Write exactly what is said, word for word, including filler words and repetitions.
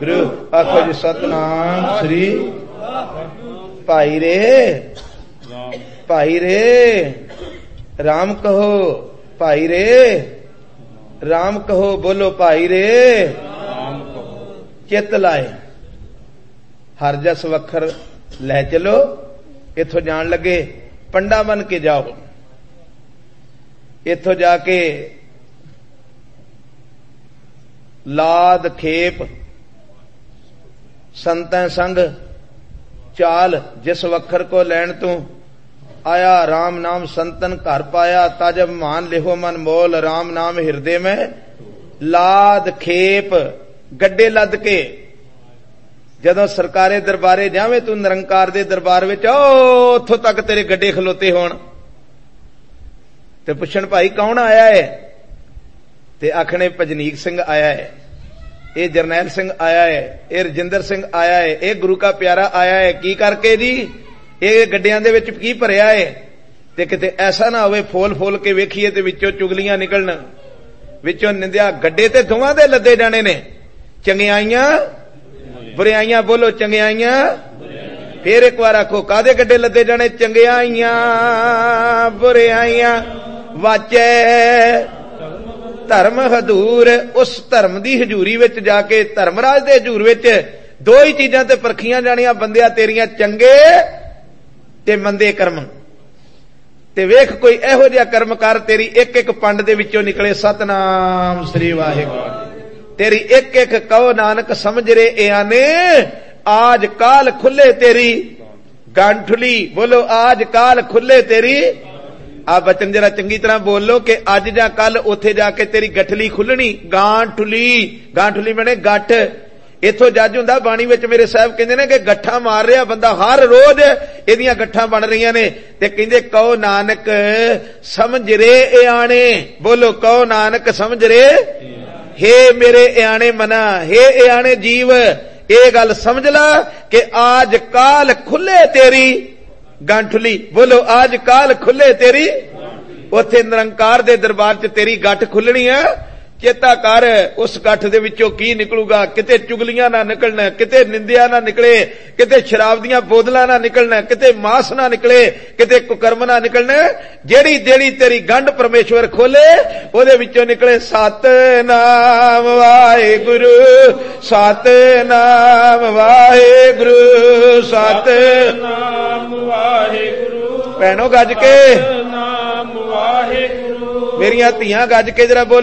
वाहिगुरु। आखो जी सतनाम श्री। भाई रे भाई रे राम कहो, भाई रे राम कहो, बोलो भाई रे राम कहो। चित लाए हर जस वखर लै चलो। इथों जान लगे पंडा बन के जाओ। इथों जाके लाद खेप संतां संग चाल। जिस वखर को लैन तू आया राम नाम संतन घर पाया। ताजब मान लिहो मन मोल, राम नाम हिरदे में लाद खेप। गड्डे लद के जदों सरकारे दरबारे जावे तू निरंकार दे दरबार विच उथों तक तेरे गड्डे खलोते होण ते पुछण भाई कौन आया है, ते आखणे भजनीक सिंह आया है, ये जरनैल सिंह आया है, ये रजिंदर सिंह आया है, ये गुरु का प्यारा आया है। की करके जी ये गड्डियां दे विच की भरिया है। ते किते ऐसा ना होवे फोल फोल के वेखीए ते विचों चुगलियां निकलण, विचों निंदिया। गड्डे ते दोवां दे लदे जाने ने, चंगियाइयां बुरियाइयां। बोलो चंगियाइयां। फिर एक बार आखो कादे गड्डे लदे जाने, चंगियाइयां बुरियाइयां। वाचे धर्म हजूर। उस धर्म दी हजूरी विच जाके, धर्मराज दे हजूर विच दो ही चीजां ते परखियां जाणियां बंदिया तेरियां, चंगे ते मंदे कर्म। ते वेख कोई इहो जिहा कर्म कर तेरी एक एक पंड दे विचों निकले सतनाम श्री वाहिगुरू। तेरी एक एक कहो नानक समझ रे ए आने, आज काल खुले तेरी गांठुली। बोलो आज काल खुले तेरी। आ बचन जरा चंगी तरह बोलो कि अज जा कल उथे जाके तेरी गठली खुलनी। गांठुली, गांठुली बने गठ। इथों जज हुंदा बाणी विच मेरे साहब कहंदे ने कि गठा मार रहा बंदा, हर रोज इहदियां गठा बन रही ने। ते कहंदे कहो नानक समझ रे ए आने। बोलो कहो नानक समझ रे। हे मेरे इयाने मना, हे इयाने जीव, ये गल समझ ला कि आज काल खुले तेरी गांठुली। बोलो आज काल खुले तेरी। उथे निरंकार दे दरबार च तेरी गठ खुलनी है। चेता कर उस गठ दे विचों की निकलूगा। किते चुगलियां ना निकलना, किते निंदिया ना निकले, किते शराब दियां बोतलां ना निकलना, किते मास ना निकले, किते कुकर्म ना निकलना। जेड़ी जेड़ी तेरी गंढ परमेश्वर खोले ओदे विचों निकले सतनाम वाहिगुरू, सतनाम वाहिगुरू, सतनाम वाहिगुरू। भैणों गज के मेरियां धीआं गज के जरा बोल।